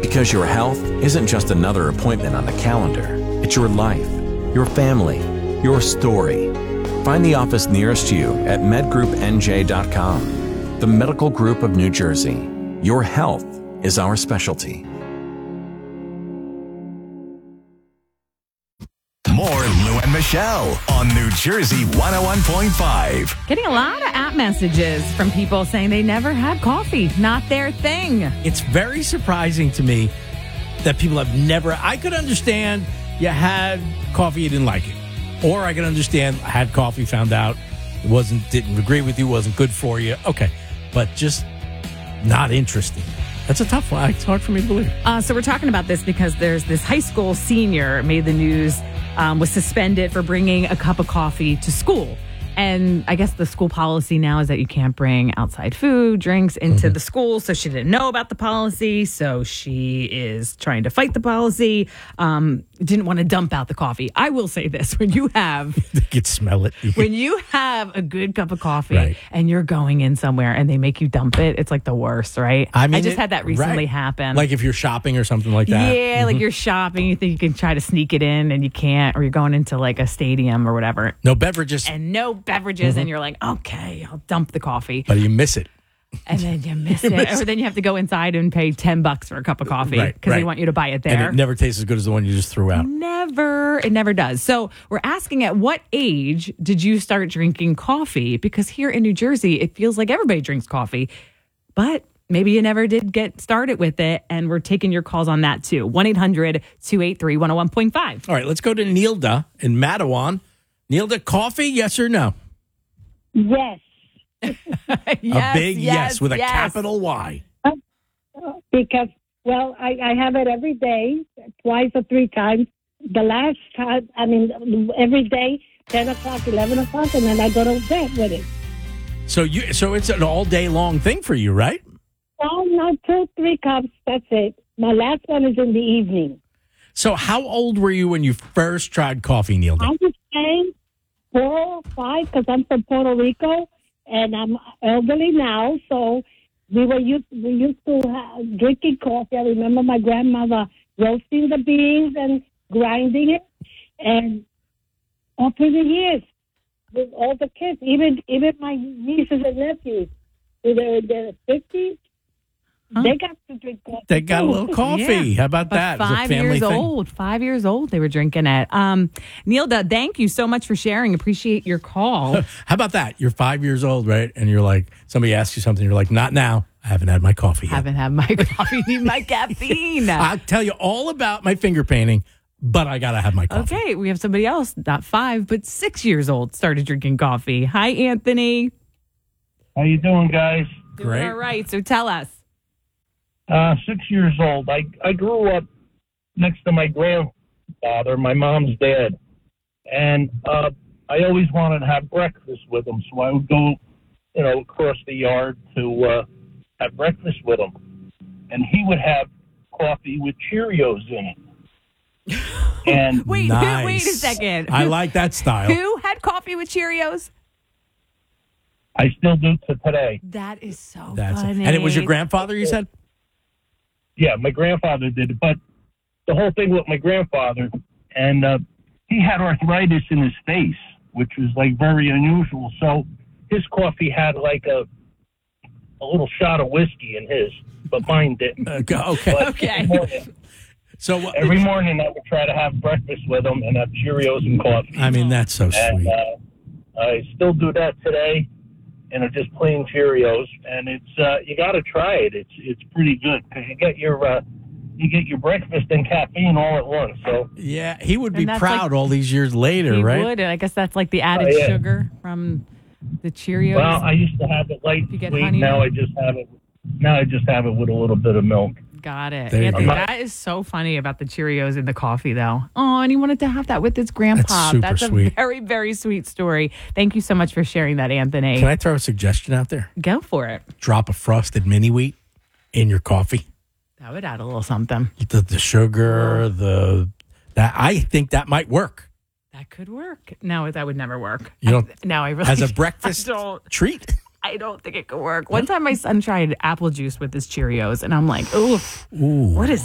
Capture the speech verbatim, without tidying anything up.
Because your health isn't just another appointment on the calendar. It's your life, your family, your story. Find the office nearest you at med group n j dot com. The Medical Group of New Jersey. Your health is our specialty. More Lou and Michelle on New Jersey one oh one point five. Getting a lot of app messages from people saying they never had coffee. Not their thing. It's very surprising to me that people have never... I could understand you had coffee, you didn't like it. Or I could understand had coffee, found out it wasn't, didn't agree with you, wasn't good for you. Okay. But just not interesting. That's a tough one. It's hard for me to believe. Uh, so we're talking about this because there's this high school senior made the news, um, was suspended for bringing a cup of coffee to school. And I guess the school policy now is that you can't bring outside food, drinks into mm-hmm. the school. So she didn't know about the policy. So she is trying to fight the policy. Um, didn't want to dump out the coffee. I will say this. When you have... you could smell it. When you have a good cup of coffee right. and you're going in somewhere and they make you dump it, it's like the worst, right? I mean, I just it, had that recently right. happen. Like if you're shopping or something like that. Yeah, mm-hmm. like you're shopping, you think you can try to sneak it in and you can't, or you're going into like a stadium or whatever. No beverages. And no beverages, mm-hmm. and you're like, okay, I'll dump the coffee. But you miss it. And then you miss you it. Miss or then you have to go inside and pay ten bucks for a cup of coffee because right, right. they want you to buy it there. And it never tastes as good as the one you just threw out. Never. It never does. So we're asking, at what age did you start drinking coffee? Because here in New Jersey, it feels like everybody drinks coffee. But maybe you never did get started with it, and we're taking your calls on that too. one eight hundred two eight three one oh one point five. All right, let's go to Nilda in Matawan. Nilda, coffee, yes or no? Yes. yes, a big yes, yes with a yes. capital Y. Uh, because, well, I, I have it every day, twice or three times. The last time, I mean, every day, ten o'clock, eleven o'clock, and then I go to bed with it. So you, so it's an all day long thing for you, right? Oh, no, two, three cups, that's it. My last one is in the evening. So how old were you when you first tried coffee, Nilda? I was saying four or five because I'm from Puerto Rico. And I'm elderly now, so we were used we used to have, drinking coffee. I remember my grandmother roasting the beans and grinding it, and all through the years with all the kids, even even my nieces and nephews, in their their fifties, huh? They got to drink coffee. They got too. a little coffee. Yeah. How about but that? Five years thing. old. Five years old. They were drinking it. Um, Nilda, thank you so much for sharing. Appreciate your call. How about that? You're five years old, right? And you're like, somebody asks you something. You're like, not now. I haven't had my coffee yet. Haven't had my coffee. Need my caffeine. I'll tell you all about my finger painting, but I got to have my coffee. Okay. We have somebody else, not five, but six years old, started drinking coffee. Hi, Anthony. How you doing, guys? Doing Great. all right. So tell us. Uh, six years old. I, I grew up next to my grandfather, my mom's dad. And uh, I always wanted to have breakfast with him. So I would go, you know, across the yard to uh, have breakfast with him. And he would have coffee with Cheerios in it. And wait, nice. wait a second. I like that style. Who had coffee with Cheerios? I still do to today. That is so That's funny. It. And it was your grandfather, you said? Yeah, my grandfather did it. But the whole thing with my grandfather, and uh, he had arthritis in his face, which was like very unusual. So his coffee had like a a little shot of whiskey in his, but mine didn't. Okay. Okay. But okay. Every morning, so uh, every morning I would try to have breakfast with him and have Cheerios and coffee. I mean, that's so and, sweet. Uh, I still do that today, and it's just plain Cheerios. And it's uh, you got to try it. It's it's pretty good because you get your uh, you get your breakfast and caffeine all at once. So yeah, he would be And that's proud like- all these years later, He right? would, and I guess that's like the added Oh, yeah. sugar from the Cheerios. well, I used to have it light You get sweet. honey Now in I just have it. Now I just have it with a little bit of milk. Got it. There you Anthony, go. that is so funny about the Cheerios in the coffee, though. Oh, and he wanted to have that with his grandpa. That's super a sweet. very, very sweet story. Thank you so much for sharing that, Anthony. Can I throw a suggestion out there? Go for it. Drop a frosted mini wheat in your coffee. That would add a little something. The, the sugar, the that I think that might work. That could work. No, that would never work. You don't- I, no, I really As a breakfast I don't, treat. I don't think it could work. One time my son tried apple juice with his Cheerios, and I'm like, ooh, what is